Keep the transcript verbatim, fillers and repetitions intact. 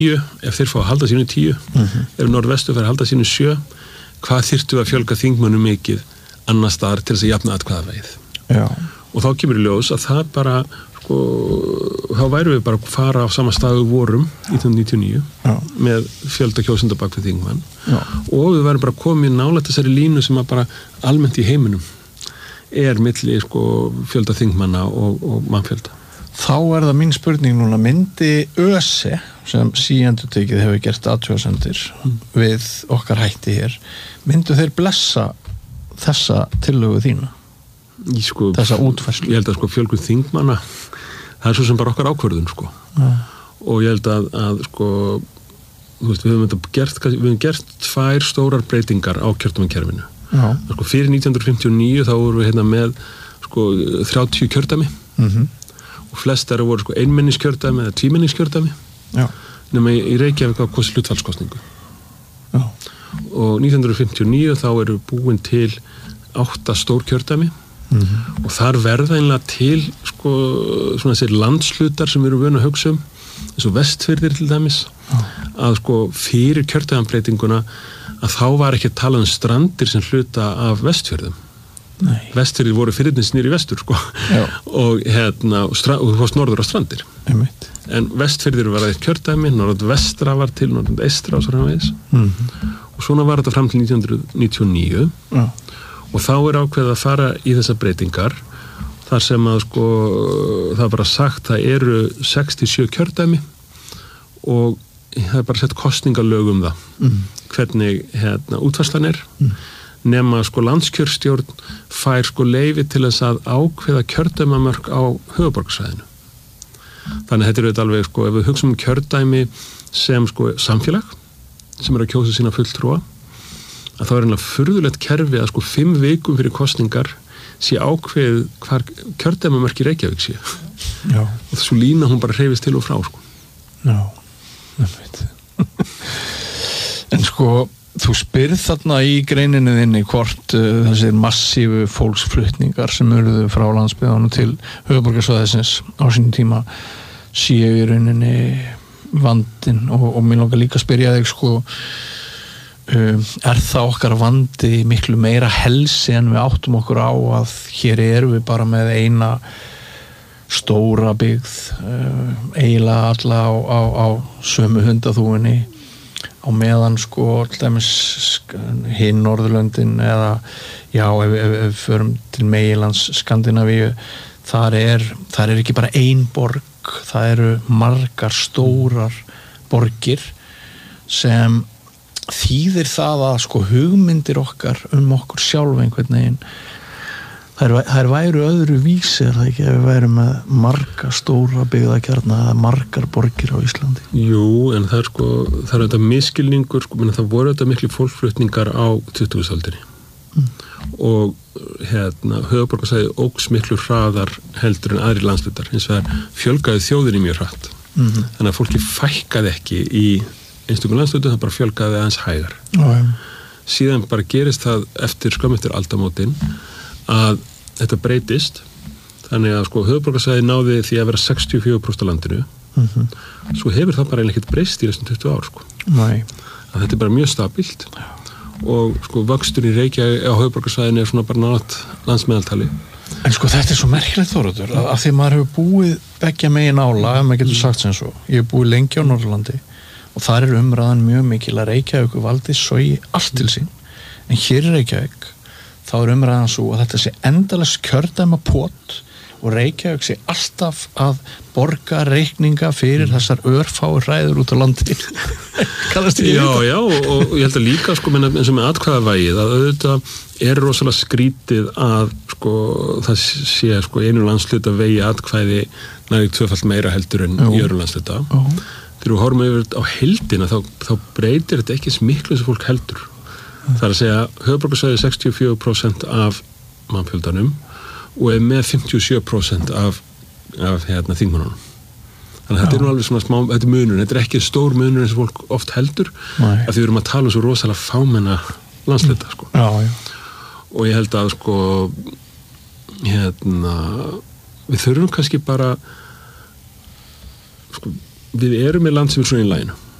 ef þeir fá að halda sínu tíu, mm-hmm. ef norðvestu fær að halda sínu sjö, hvað þyrftu að fjölga þingmönnum mikið annars staðar til þess að jafna atkvæðavægið. Já. Og þá kemur í ljós að það bara, sko, þá værum við bara að fara á sama staðu vorum nítján hundruð níutíu og níu Já. Með fjölda kjósenda bak við þingmann Já. Og við værum bara komið nálægt þessari línu sem að bara almennt í heiminum er milli, sko, fjölda þingmanna og, og mannfjölda. Þá er það mín spurning núna, myndi ÖSE sem síendurtekið hefur gert athugasemdir mm. við okkar hætti hér, myndu þeir blessa þessa tillögu þína? Í, sko, þessa útfærslu? Ég held að sko fjölgun þingmanna, það er svo sem bara okkar ákvörðun, sko. Ja. Og ég held að, að sko, þú veist, við höfum þetta gert, við höfum gert tvær stórar breytingar á kjördæmakerfinu. Ja. Sko, fyrir nítján hundruð fimmtíu og níu þá vorum við hérna með, sko, þrjátíu kjördæmi. Mhm. Og flest eru voru sko einmenniskjördæmi eða tvímenniskjördæmi nema í, í Reykjavík á kosi hlutfallskosningu. Já. Og nítján hundruð fimmtíu og níu þá eru búin til átta stór kjördæmi mm-hmm. og þar verða einlega til sko svona þessir landslutar sem við erum vön að hugsa um eins og Vestfirðir til dæmis Já. Að sko fyrir kjördæmbreytinguna að þá var ekki að tala um strandir sem hluta af Vestfjörðum. Nei. Vestfirðir voru fyrirnins nýri vestur sko. og hérna og þú fórst norður á strandir Einmitt. En Vestfirðir var eitt kjördæmi, norður vestra var til norður eystra og svona veis mm-hmm. og svona var þetta fram til nítján hundruð níutíu og níu Já. Og þá er ákveðið að fara í þessar breytingar þar sem að sko það er bara sagt það eru sextíu og sjö kjördæmi og það er bara sett kosningalög um það mm. hvernig hérna útfærslan er mm. nema sko landskjörstjórn fær sko leyfi til þess að ákveða kjördæmamörk á höfuðborgarsvæðinu. Þannig þetta er auðvitað alveg sko, ef við hugsum um kjördæmi sem sko samfélag sem er að kjósa sína fulltrúa að þá er einlega furðulegt kerfi að sko fimm vikum fyrir kosningar sé ákveð hvar kjördæmamörk í Reykjavík sé. Já. Og þessu lína hún bara hreyfist til og frá sko. Já, það veit. En sko þú spyrð þarna í greininu þinni hvort uh, þessir massífu fólksflutningar sem urðu frá landsbyggðunum til höfuðborgarsvæðisins á sínum tíma séu í rauninni vandinn og, og mér langar líka að spyrja þig sko um, er það okkar vandi miklu meira helsi en við áttum okkur á að hér erum við bara með eina stóra byggð uh, eiginlega alla á, á, á sömu hundaþúfunni á meðan sko hinn Norðurlöndin eða já, ef, ef, ef við förum til meginlands Skandinavíu þar er, þar er ekki bara ein borg það eru margar stórar borgir sem þýðir það að sko hugmyndir okkar um okkur sjálf einhvern veginn þær, þær væru öðru vísi er það ekki ef við værum með marga stóra byggðakjarna eða margar borgir á Íslandi. Jú, en það er sko það er þetta miskilningur, sko, menn það voru þetta miklu fólksflutningar á tuttugustu öldinni mm. og hérna höfuðborgarsvæðið óx miklu hraðar heldur en aðri landslutar hins vegar fjölgaði þjóðinni mjög hratt mm-hmm. þannig að fólki fækkaði ekki í einstökum landslutum, það bara fjölgaði aðeins hægar mm. síðan bara gerist það eftir skömm eftir aldamótin að þetta breytist þannig að sko höfuðborgarsvæðið náði því að vera sextíu og fjögur prósent af landinu mm-hmm. svo hefur það bara ekkert breyst í þessum tuttugu ár sko Nei. Að þetta er bara mjög stabilt Já. Og sko vöxtur í Reykjavík á höfuðborgarsvæðinu er svona bara nátt landsmeðaltali En sko þetta er svo merkilegt Þóroddur að, að því maður hefur búið beggja megin ála ef maður getur sagt sem svo ég hef búið lengi á Norðurlandi og þar er umræðan mjög mikil að Reykjavík valdi sogi allt til sín en hér í Reykjavík þá er umræðan svo að þetta sé endalaust kjördæma pot og Reykjavík sé alltaf að borga reikninga fyrir mm. þessar örfáir ræður út á landi. Kannast ekki Já, já, og, og ég held að líka sko, menn, eins og með atkvæðavægið að auðvitað er rosalega skrítið að sko, það sé sko, einu landsluta vegi atkvæði næri tvöfalt meira heldur en í öðru landsluta. Þegar við horfum yfir á heildina þá, þá breytir þetta ekki smiklu sem fólk heldur. Það er að segja höfuðborgarsvæðið sextíu og fjögur prósent af mannfjöldanum og er með fimmtíu og sjö prósent af, af hérna, þingmönnunum. Þannig að þetta er nú alveg svona smá, þetta er munur, þetta er ekki stór munur eins og fólk oft heldur Nei. Að því við erum að tala um svo rosalega fámenna landsluta sko. Já, já. Og ég held að sko hérna við þurfum kannski bara sko, við erum með land sem er svona í laginu